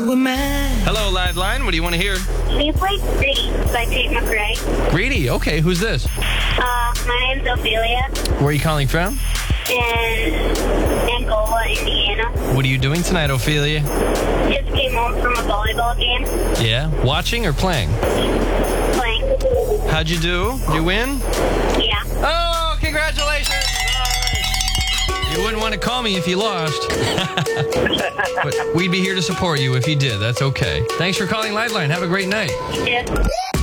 were mine. Hello, Liveline. What do you want to hear? Can you play Greedy by Tate McRae? Greedy. Okay, who's this? My name's Ophelia Where are you calling from? in Angola, Indiana. What are you doing tonight, Ophelia? Just came home from a volleyball game. Yeah? Watching or playing? Playing. How'd you do? Did you win? Yeah. Oh, congratulations! All right. You wouldn't want to call me if you lost. But we'd be here to support you if you did. That's okay. Thanks for calling Liveline. Have a great night. Yeah.